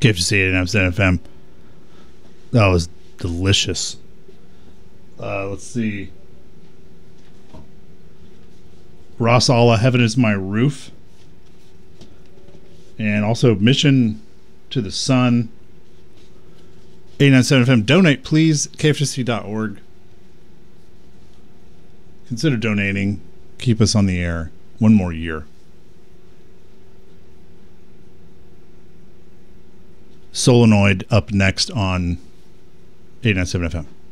KFC 89% FM. That was delicious. Let's see. Ross Alla, Heaven is My Roof. And also Mission to the Sun. 89.7 FM. Donate, please. KFSC.org. Consider donating. Keep us on the air one more year. Solenoid up next on 89.7 FM.